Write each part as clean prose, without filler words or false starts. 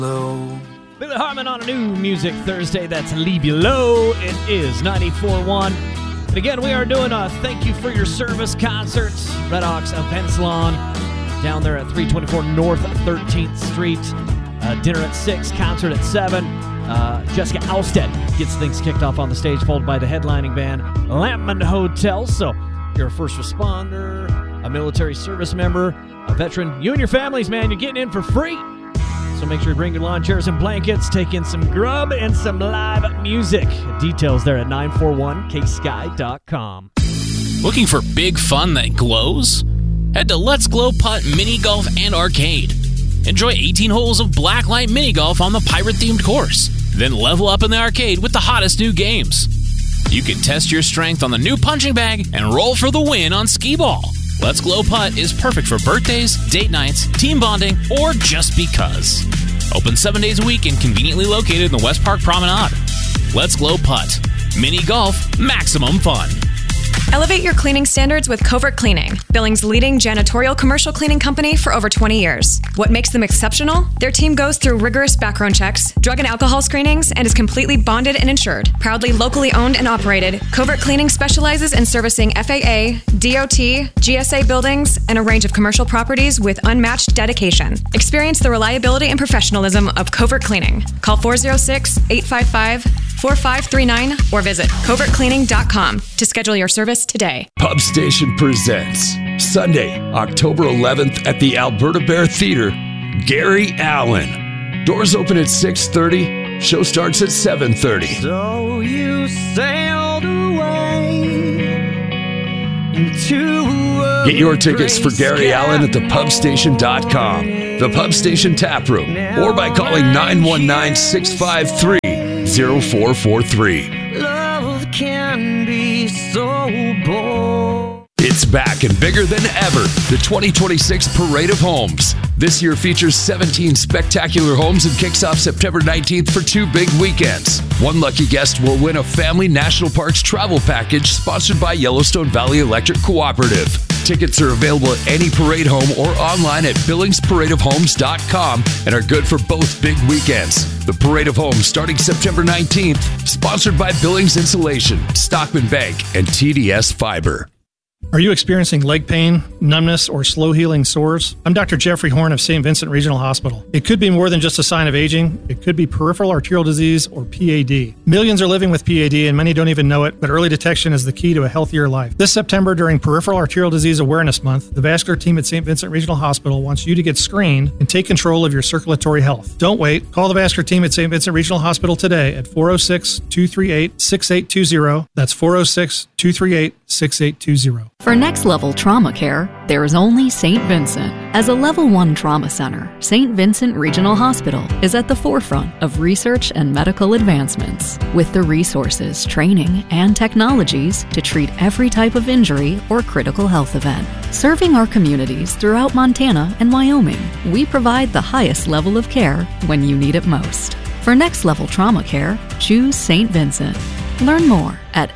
Billy Harmon on a new Music Thursday. That's Leave You Low. It is 94.1. And again, we are doing a thank you for your service concerts. Red Hawks Events Lawn down there at 324 North 13th Street. Dinner at 6, concert at 7. Jessica Alstead gets things kicked off on the stage, followed by the headlining band, Lampman Hotel. So you're a first responder, a military service member, a veteran. You and your families, man, you're getting in for free. So make sure you bring your lawn chairs and blankets, take in some grub and some live music. Details there at 941ksky.com. Looking for big fun that glows? Head to Let's Glow Putt Mini Golf and Arcade. Enjoy 18 holes of blacklight mini golf on the pirate-themed course. Then level up in the arcade with the hottest new games. You can test your strength on the new punching bag and roll for the win on skee ball. Let's Glow Putt is perfect for birthdays, date nights, team bonding, or just because. Open 7 days a week and conveniently located in the West Park Promenade. Let's Glow Putt. Mini golf, maximum fun. Elevate your cleaning standards with Covert Cleaning, Billings' leading janitorial commercial cleaning company for over 20 years. What makes them exceptional? Their team goes through rigorous background checks, drug and alcohol screenings, and is completely bonded and insured. Proudly locally owned and operated, Covert Cleaning specializes in servicing FAA, DOT, GSA buildings, and a range of commercial properties with unmatched dedication. Experience the reliability and professionalism of Covert Cleaning. Call 406-855-4539 or visit covertcleaning.com to schedule your service today. Pub Station presents Sunday, October 11th at the Alberta Bear Theater, Gary Allan. Doors open at 6:30. Show starts at 7:30. So you sailed away into Get your tickets for Gary Allan at thepubstation.com, the Pub Station Tap Room, or by calling 919-653-0443. Love can be so bold. It's back and bigger than ever. The 2026 Parade of Homes. This year features 17 spectacular homes and kicks off September 19th for 2 big weekends. One lucky guest will win a Family National Parks travel package sponsored by Yellowstone Valley Electric Cooperative. Tickets are available at any parade home or online at billingsparadeofhomes.com and are good for both big weekends. The Parade of Homes starting September 19th, sponsored by Billings Insulation, Stockman Bank, and TDS Fiber. Are you experiencing leg pain, numbness, or slow-healing sores? I'm Dr. Jeffrey Horn of St. Vincent Regional Hospital. It could be more than just a sign of aging. It could be peripheral arterial disease, or PAD. Millions are living with PAD, and many don't even know it, but early detection is the key to a healthier life. This September, during Peripheral Arterial Disease Awareness Month, the vascular team at St. Vincent Regional Hospital wants you to get screened and take control of your circulatory health. Don't wait. Call the vascular team at St. Vincent Regional Hospital today at 406-238-6820. That's 406-238-6820. For next-level trauma care, there is only St. Vincent. As a Level 1 trauma center, St. Vincent Regional Hospital is at the forefront of research and medical advancements, with the resources, training, and technologies to treat every type of injury or critical health event. Serving our communities throughout Montana and Wyoming, we provide the highest level of care when you need it most. For next-level trauma care, choose St. Vincent. Learn more at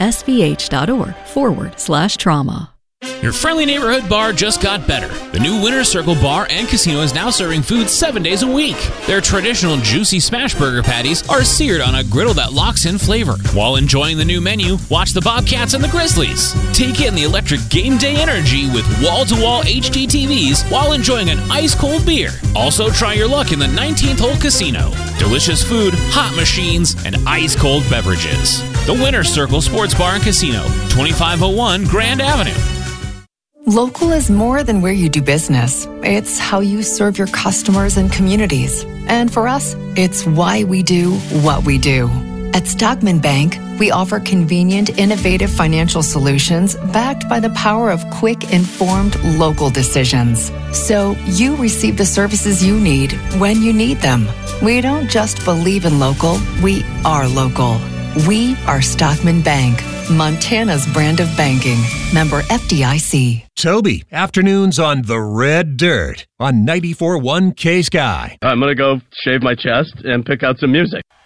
svh.org/trauma. Your friendly neighborhood bar just got better. The new Winner's Circle Bar and Casino is now serving food 7 days a week. Their traditional juicy smash burger patties are seared on a griddle that locks in flavor. While enjoying the new menu, watch the Bobcats and the Grizzlies. Take in the electric game day energy with wall-to-wall HD TVs while enjoying an ice-cold beer. Also, try your luck in the 19th hole casino. Delicious food, hot machines, and ice-cold beverages. The Winner's Circle Sports Bar and Casino, 2501 Grand Avenue. Local is more than where you do business. It's how you serve your customers and communities. And for us, it's why we do what we do. At Stockman Bank, we offer convenient, innovative financial solutions backed by the power of quick, informed local decisions. So you receive the services you need when you need them. We don't just believe in local, we are local. We are Stockman Bank, Montana's brand of banking. Member FDIC. Toby, afternoons on The Red Dirt on 94.1 K-Sky. I'm going to go shave my chest and pick out some music.